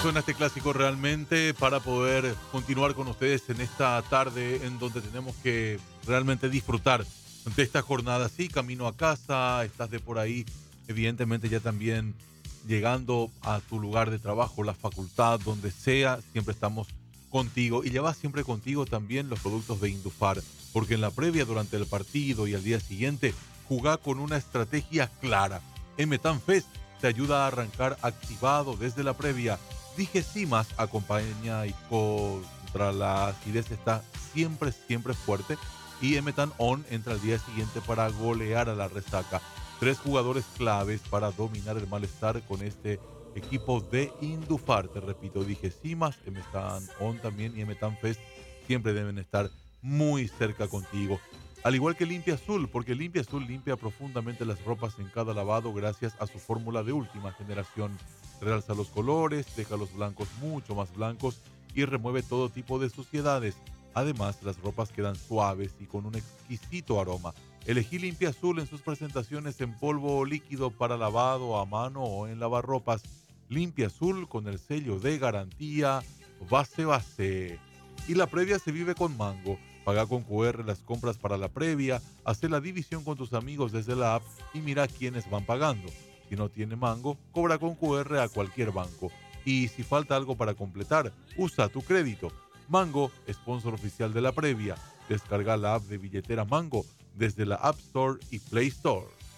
Suena este clásico realmente para poder continuar con ustedes en esta tarde en donde tenemos que realmente disfrutar de esta jornada. Sí, camino a casa, estás de por ahí, evidentemente ya también llegando a tu lugar de trabajo, la facultad, donde sea, siempre estamos contigo y llevas siempre contigo también los productos de Indufar, porque en la previa, durante el partido y al día siguiente, jugá con una estrategia clara. En MetanFest te ayuda a arrancar activado desde la previa. Dije sí más acompaña y contra la acidez está siempre, siempre fuerte. Y Emetan On entra al día siguiente para golear a la resaca. Tres jugadores claves para dominar el malestar con este equipo de Indufar. Te repito, dije sí más, Emetan On también y Emetan Fest siempre deben estar muy cerca contigo. Al igual que Limpia Azul, porque Limpia Azul limpia profundamente las ropas en cada lavado gracias a su fórmula de última generación. Realza los colores, deja los blancos mucho más blancos y remueve todo tipo de suciedades. Además, las ropas quedan suaves y con un exquisito aroma. Elegí Limpia Azul en sus presentaciones en polvo o líquido para lavado a mano o en lavarropas. Limpia Azul con el sello de garantía Base Base. Y la previa se vive con Mango. Paga con QR las compras para la previa, hace la división con tus amigos desde la app y mira quiénes van pagando. Si no tiene Mango, cobra con QR a cualquier banco. Y si falta algo para completar, usa tu crédito. Mango, sponsor oficial de la previa. Descarga la app de billetera Mango desde la App Store y Play Store.